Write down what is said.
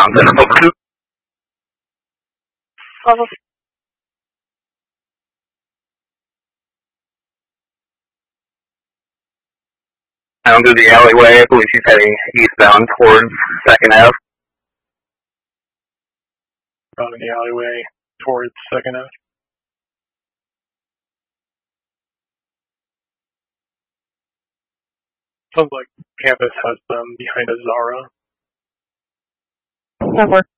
Town Center, over 2. Down through the alleyway. I believe she's heading eastbound towards 2nd Ave. Down in the alleyway towards 2nd Ave. Sounds like campus has them behind a Zara. That works.